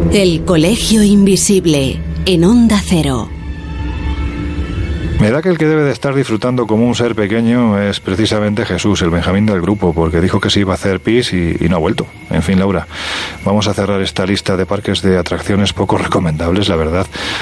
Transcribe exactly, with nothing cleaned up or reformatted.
El Colegio Invisible, en Onda Cero. Me da que el que debe de estar disfrutando como un ser pequeño es precisamente Jesús, el Benjamín del grupo, porque dijo que se iba a hacer pis y, y no ha vuelto. En fin, Laura, vamos a cerrar esta lista de parques de atracciones poco recomendables, la verdad.